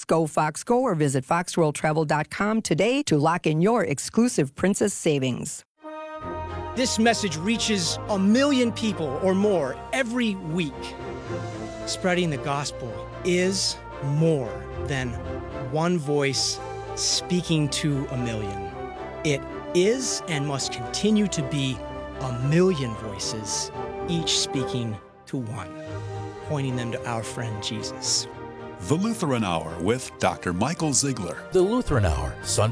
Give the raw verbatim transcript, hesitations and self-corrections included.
Go Fox Go or visit fox world travel dot com today to lock in your exclusive Princess savings. This message reaches a million people or more every week. Spreading the gospel is more than one voice speaking to a million. It is and must continue to be a million voices, each speaking to one, pointing them to our friend Jesus. The Lutheran Hour with Doctor Michael Ziegler. The Lutheran Hour, Sunday